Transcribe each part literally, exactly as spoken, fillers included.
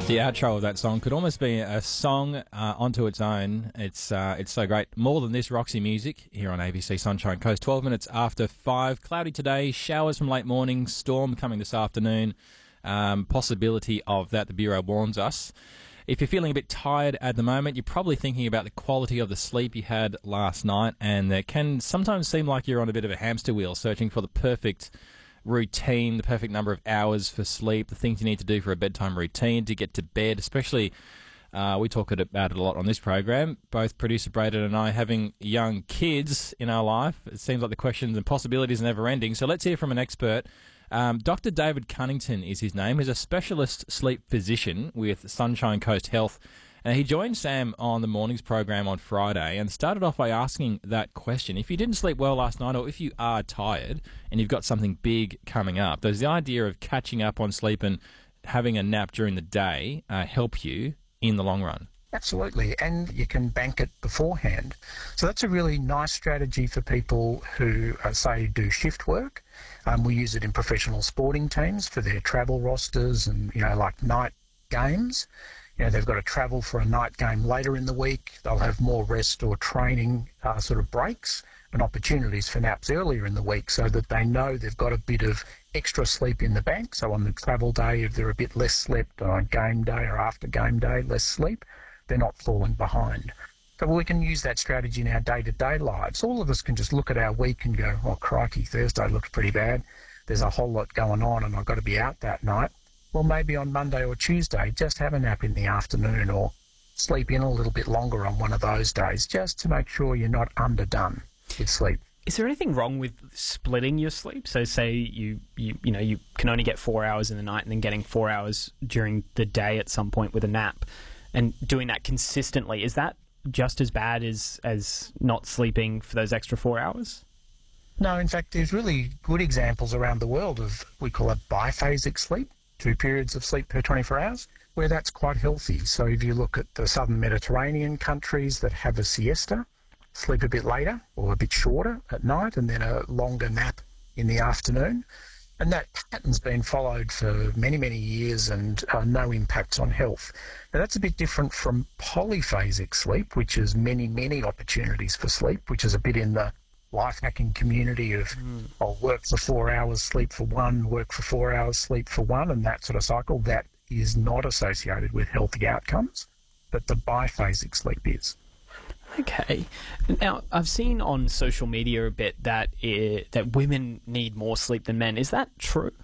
The outro of that song could almost be a song uh, onto its own. It's uh, it's so great. More Than This, Roxy Music, here on A B C Sunshine Coast. twelve minutes after five. Cloudy today, showers from late morning, storm coming this afternoon. Um, possibility of that, the Bureau warns us. If you're feeling a bit tired at the moment, you're probably thinking about the quality of the sleep you had last night, and it can sometimes seem like you're on a bit of a hamster wheel, searching for the perfect routine, the perfect number of hours for sleep, the things you need to do for a bedtime routine to get to bed, especially, uh, we talk about it a lot on this program, both producer Braden and I having young kids in our life. It seems like the questions and possibilities are never ending. So let's hear from an expert. Um, Doctor David Cunnington is his name. He's a specialist sleep physician with Sunshine Coast Health. And he joined Sam on the morning's program on Friday and started off by asking that question. If you didn't sleep well last night, or if you are tired and you've got something big coming up, does the idea of catching up on sleep and having a nap during the day uh, help you in the long run? Absolutely, and you can bank it beforehand. So that's a really nice strategy for people who, uh, say, do shift work. Um, we use it in professional sporting teams for their travel rosters and, you know, like night games. You know, they've got to travel for a night game later in the week. They'll have more rest or training uh, sort of breaks and opportunities for naps earlier in the week so that they know they've got a bit of extra sleep in the bank. So on the travel day, if they're a bit less slept, or on game day or after game day, less sleep, they're not falling behind. So we can use that strategy in our day-to-day lives. All of us can just look at our week and go, oh, crikey, Thursday looks pretty bad. There's a whole lot going on and I've got to be out that night. Well, maybe on Monday or Tuesday, just have a nap in the afternoon or sleep in a little bit longer on one of those days, just to make sure you're not underdone with sleep. Is there anything wrong with splitting your sleep? So say you, you, you know, you can only get four hours in the night and then getting four hours during the day at some point with a nap and doing that consistently. Is that just as bad as, as not sleeping for those extra four hours? No, in fact, there's really good examples around the world of, we call it biphasic sleep, two periods of sleep per twenty-four hours, where that's quite healthy. So if you look at the southern Mediterranean countries that have a siesta, sleep a bit later or a bit shorter at night and then a longer nap in the afternoon, and that pattern's been followed for many, many years and uh, no impacts on health. Now that's a bit different from polyphasic sleep, which is many, many opportunities for sleep, which is a bit in the life hacking community of mm. I'll work for four hours, sleep for one, work for four hours, sleep for one, and that sort of cycle. That is not associated with healthy outcomes, but the biphasic sleep is. Okay. Now, I've seen on social media a bit that it, that women need more sleep than men. Is that true?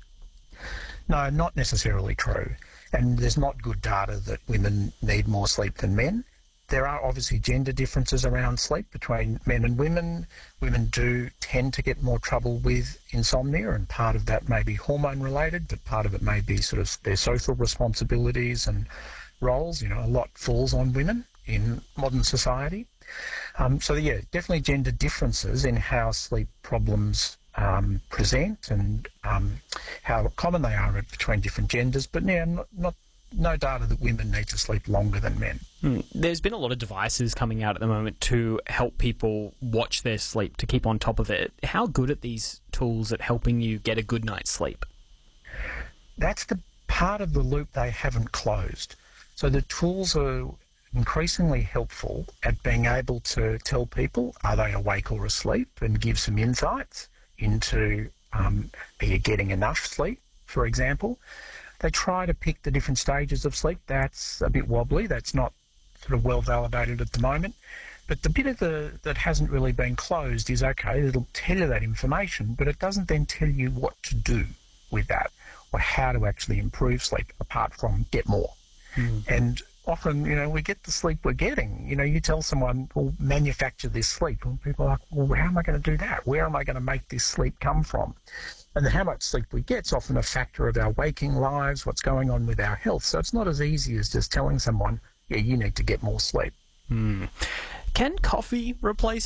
No, not necessarily true. And there's not good data that women need more sleep than men. There are obviously gender differences around sleep between men and women. Women do tend to get more trouble with insomnia, and part of that may be hormone related, but part of it may be sort of their social responsibilities and roles. You know, a lot falls on women in modern society. Um, so yeah, definitely gender differences in how sleep problems um, present and um, how common they are between different genders, but yeah, not, not no data that women need to sleep longer than men. Hmm. There's been a lot of devices coming out at the moment to help people watch their sleep, to keep on top of it. How good are these tools at helping you get a good night's sleep? That's the part of the loop they haven't closed. So the tools are increasingly helpful at being able to tell people, are they awake or asleep, and give some insights into, um, are you getting enough sleep, for example. They try to pick the different stages of sleep. That's a bit wobbly. That's not sort of well validated at the moment. But the bit of the that hasn't really been closed is, okay, it'll tell you that information, but it doesn't then tell you what to do with that or how to actually improve sleep apart from get more. Mm. And often, you know, we get the sleep we're getting. You know, you tell someone, well, manufacture this sleep. And people are like, well, how am I going to do that? Where am I going to make this sleep come from? And how much sleep we get is often a factor of our waking lives, what's going on with our health. So it's not as easy as just telling someone, yeah, you need to get more sleep. Mm. Can coffee replace